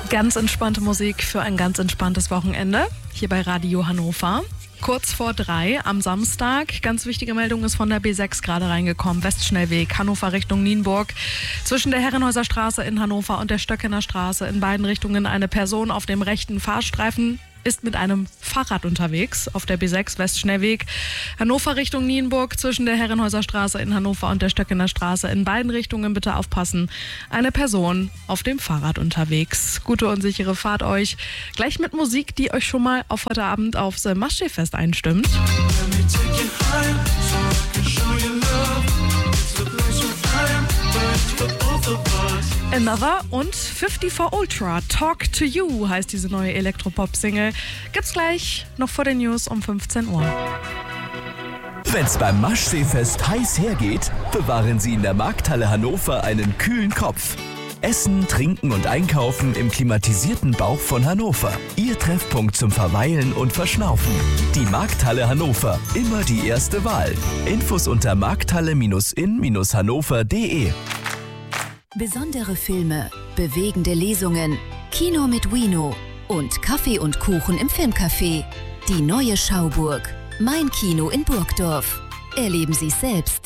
Ganz entspannte Musik für ein ganz entspanntes Wochenende hier bei Radio Hannover. Kurz vor 3 am Samstag. Ganz wichtige Meldung ist von der B6 gerade reingekommen. Westschnellweg, Hannover Richtung Nienburg. Zwischen der Herrenhäuser Straße in Hannover und der Stöckener Straße in beiden Richtungen eine Person auf dem rechten Fahrstreifen ist mit einem Fahrrad unterwegs auf der B6 Westschnellweg. Hannover Richtung Nienburg zwischen der Herrenhäuser Straße in Hannover und der Stöckener Straße in beiden Richtungen bitte aufpassen. Eine Person auf dem Fahrrad unterwegs. Gute und sichere Fahrt euch. Gleich mit Musik, die euch schon mal auf heute Abend aufs Maschsee-Fest einstimmt. Another und 54 Ultra, Talk to You heißt diese neue Elektropop-Single. Gibt's gleich noch vor den News um 15 Uhr. Wenn's beim Maschsee-Fest heiß hergeht, bewahren Sie in der Markthalle Hannover einen kühlen Kopf. Essen, Trinken und Einkaufen im klimatisierten Bauch von Hannover. Ihr Treffpunkt zum Verweilen und Verschnaufen. Die Markthalle Hannover, immer die erste Wahl. Infos unter markthalle-in-hannover.de. Besondere Filme, bewegende Lesungen, Kino mit Wino und Kaffee und Kuchen im Filmcafé. Die neue Schauburg. Mein Kino in Burgdorf. Erleben Sie es selbst.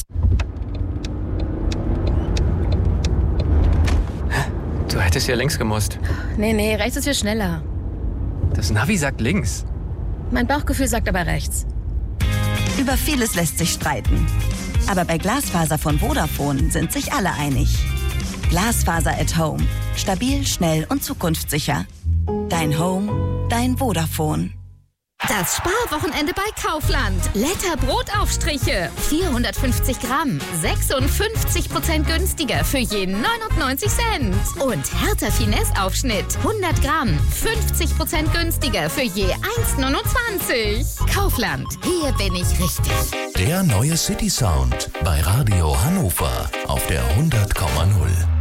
Du hättest ja links gemusst. Nee, rechts ist viel schneller. Das Navi sagt links. Mein Bauchgefühl sagt aber rechts. Über vieles lässt sich streiten. Aber bei Glasfaser von Vodafone sind sich alle einig. Glasfaser at Home. Stabil, schnell und zukunftssicher. Dein Home, dein Vodafone. Das Sparwochenende bei Kaufland. Letter Brotaufstriche. 450 Gramm. 56% günstiger für je 99 Cent. Und Hertha Finesse Aufschnitt. 100 Gramm. 50% günstiger für je 1,29. Kaufland. Hier bin ich richtig. Der neue City Sound bei Radio Hannover auf der 100,0.